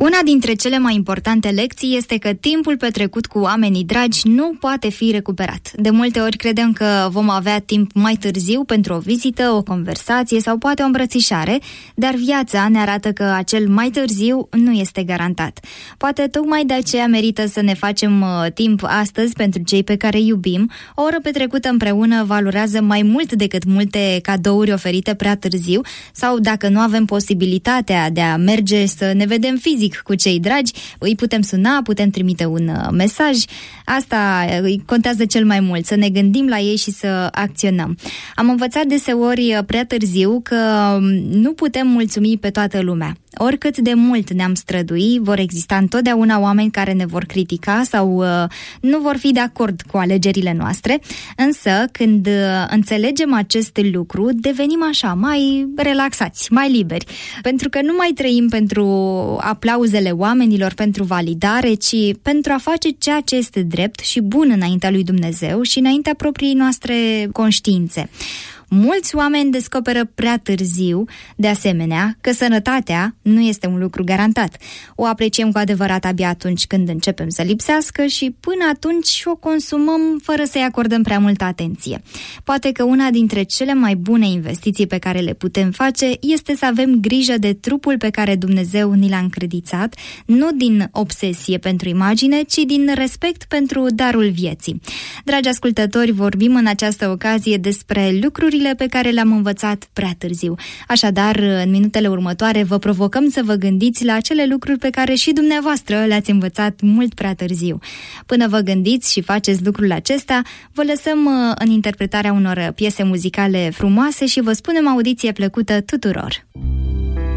Una dintre cele mai importante lecții este că timpul petrecut cu oamenii dragi nu poate fi recuperat. De multe ori credem că vom avea timp mai târziu pentru o vizită, o conversație sau poate o îmbrățișare, dar viața ne arată că acel mai târziu nu este garantat. Poate tocmai de aceea merită să ne facem timp astăzi pentru cei pe care iubim. O oră petrecută împreună valorează mai mult decât multe cadouri oferite prea târziu, sau dacă nu avem posibilitatea de a merge să ne vedem fizic cu cei dragi, îi putem suna, putem trimite un mesaj. Asta contează cel mai mult, să ne gândim la ei și să acționăm. Am învățat deseori prea târziu că nu putem mulțumi pe toată lumea. Oricât de mult ne-am strădui, vor exista întotdeauna oameni care ne vor critica sau nu vor fi de acord cu alegerile noastre, însă când înțelegem acest lucru, devenim așa, mai relaxați, mai liberi, pentru că nu mai trăim pentru aplauzele oamenilor, pentru validare, ci pentru a face ceea ce este drept și bun înaintea lui Dumnezeu și înaintea propriei noastre conștiințe. Mulți oameni descoperă prea târziu, de asemenea, că sănătatea nu este un lucru garantat. O apreciem cu adevărat abia atunci când începem să lipsească și până atunci o consumăm fără să-i acordăm prea multă atenție. Poate că una dintre cele mai bune investiții pe care le putem face este să avem grijă de trupul pe care Dumnezeu ni l-a încredițat, nu din obsesie pentru imagine, ci din respect pentru darul vieții. Dragi ascultători, vorbim în această ocazie despre lucrurile pe care le-am învățat prea târziu. Așadar, în minutele următoare vă provocăm să vă gândiți la acele lucruri pe care și dumneavoastră le-ați învățat mult prea târziu. Până vă gândiți și faceți lucrul acesta, vă lăsăm în interpretarea unor piese muzicale frumoase și vă spunem audiție plăcută tuturor!